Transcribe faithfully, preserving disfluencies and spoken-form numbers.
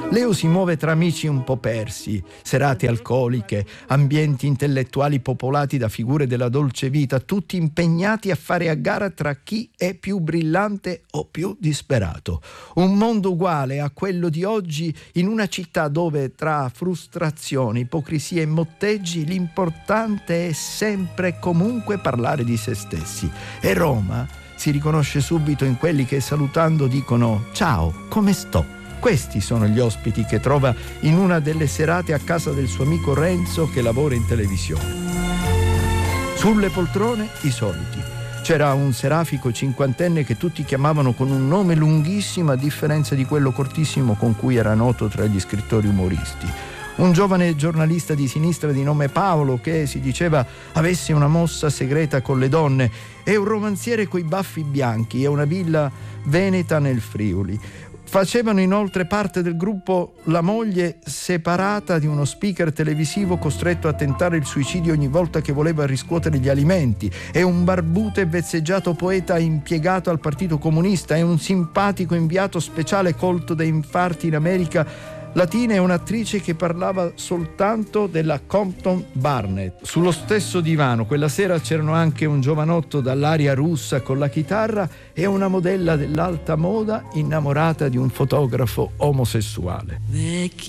Leo si muove tra amici un po' persi, serate alcoliche, ambienti intellettuali popolati da figure della dolce vita, tutti impegnati a fare a gara tra chi è più brillante o più disperato. Un mondo uguale a quello di oggi in una città dove tra frustrazioni, ipocrisie e motteggi l'importante è sempre e comunque parlare di se stessi. E Roma si riconosce subito in quelli che salutando dicono «Ciao, come sto?». Questi sono gli ospiti che trova in una delle serate a casa del suo amico Renzo che lavora in televisione. Sulle poltrone i soliti. C'era un serafico cinquantenne che tutti chiamavano con un nome lunghissimo a differenza di quello cortissimo con cui era noto tra gli scrittori umoristi. Un giovane giornalista di sinistra di nome Paolo che si diceva avesse una mossa segreta con le donne e un romanziere coi baffi bianchi e una villa veneta nel Friuli. Facevano inoltre parte del gruppo la moglie separata di uno speaker televisivo costretto a tentare il suicidio ogni volta che voleva riscuotere gli alimenti, e un barbuto e vezzeggiato poeta impiegato al Partito Comunista, e un simpatico inviato speciale colto da infarti in America Latina e un'attrice che parlava soltanto della Compton Barnett. Sullo stesso divano quella sera c'erano anche un giovanotto dall'aria russa con la chitarra e una modella dell'alta moda innamorata di un fotografo omosessuale.